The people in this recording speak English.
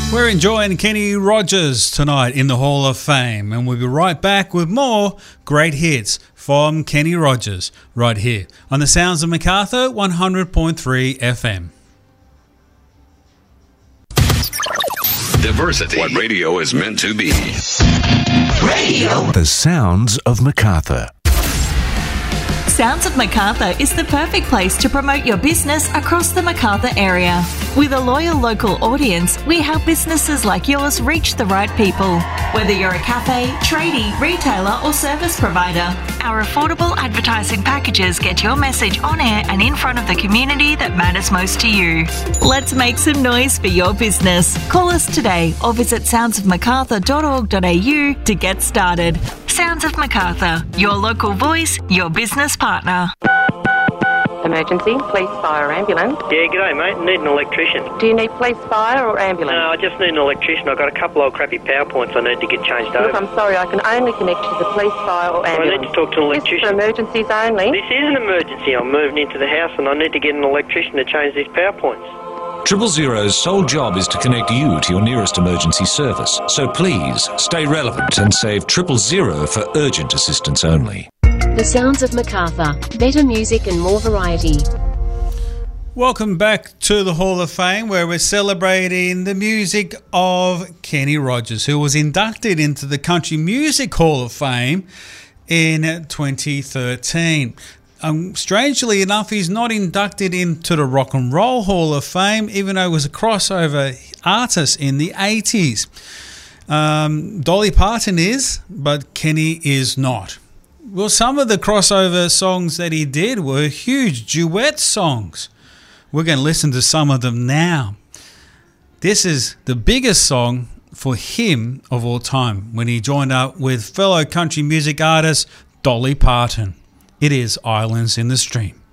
We're enjoying Kenny Rogers tonight in the Hall of Fame, and we'll be right back with more great hits from Kenny Rogers right here on the Sounds of Macarthur 100.3 FM. Diversity. What radio is meant to be. Radio. The Sounds of Macarthur. Sounds of Macarthur is the perfect place to promote your business across the Macarthur area. With a loyal local audience, we help businesses like yours reach the right people. Whether you're a cafe, tradie, retailer or service provider, our affordable advertising packages get your message on air and in front of the community that matters most to you. Let's make some noise for your business. Call us today or visit soundsofmacarthur.org.au to get started. Sounds of Macarthur, your local voice, your business partner. Emergency, police, fire, ambulance. Yeah, g'day mate, need an electrician. Do you need police, fire or ambulance? No, I just need an electrician. I've got a couple of crappy power points I need to get changed over. Look, I'm sorry, I can only connect you to the police, fire or ambulance. I need to talk to an electrician. This is for emergencies only. This is an emergency. I'm moving into the house and I need to get an electrician to change these power points. 000's sole job is to connect you to your nearest emergency service. So please, stay relevant and save 000 for urgent assistance only. The Sounds of Macarthur. Better music and more variety. Welcome back to the Hall of Fame, where we're celebrating the music of Kenny Rogers, who was inducted into the Country Music Hall of Fame in 2013. Strangely enough, he's not inducted into the Rock and Roll Hall of Fame, even though he was a crossover artist in the 80s. Dolly Parton is, but Kenny is not. Well, some of the crossover songs that he did were huge duet songs. We're going to listen to some of them now. This is the biggest song for him of all time when he joined up with fellow country music artist Dolly Parton. It is Islands in the Stream.